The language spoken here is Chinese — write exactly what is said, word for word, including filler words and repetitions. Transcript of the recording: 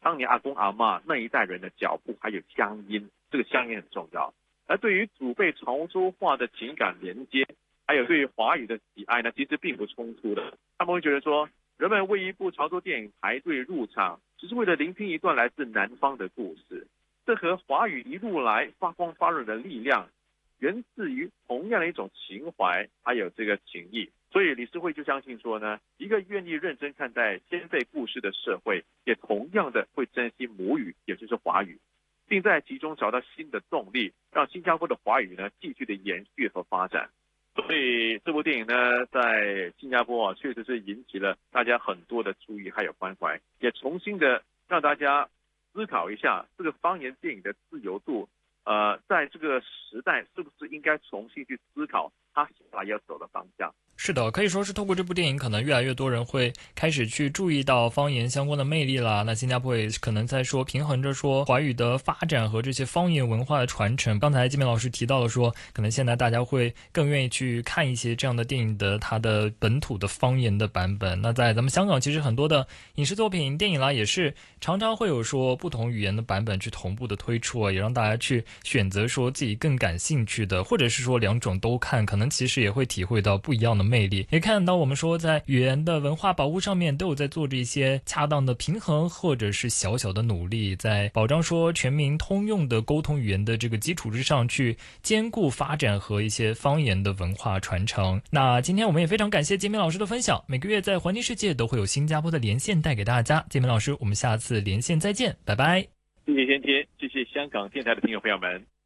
当年阿公阿嬷那一代人的脚步还有乡音，这个乡音很重要。而对于祖辈潮州话的情感连接，还有对于华语的喜爱呢，其实并不冲突的。他们会觉得说，人们为一部潮州电影排队入场，只是为了聆听一段来自南方的故事。这和华语一路来发光发热的力量，源自于同样的一种情怀，还有这个情谊。所以理事会就相信说呢，一个愿意认真看待先辈故事的社会，也同样的会珍惜母语，也就是华语，并在其中找到新的动力，让新加坡的华语呢继续的延续和发展。所以这部电影呢，在新加坡啊，确实是引起了大家很多的注意还有关怀，也重新的让大家思考一下这个方言电影的自由度，呃，在这个时代是不是应该重新去思考它接下来要走的方向。 是的，可以说是透过这部电影，可能越来越多人会开始去注意到方言相关的魅力啦。那新加坡也可能在说平衡着说华语的发展和这些方言文化的传承。刚才金明老师提到了说，可能现在大家会更愿意去看一些这样的电影的它的本土的方言的版本。那在咱们香港，其实很多的影视作品、电影啦，也是常常会有说不同语言的版本去同步的推出啊，也让大家去选择说自己更感兴趣的，或者是说两种都看，可能其实也会体会到不一样的魅力。也看到我们说在语言的文化保护上面都有在做这些恰当的平衡，或者是小小的努力，在保障说全民通用的沟通语言的这个基础之上，去兼顾发展和一些方言的文化传承。那今天我们也非常感谢杰明老师的分享，每个月在环听世界都会有新加坡的连线带给大家。杰明老师，我们下次连线再见，拜拜。 谢谢先天，谢谢香港电台的听众朋友们。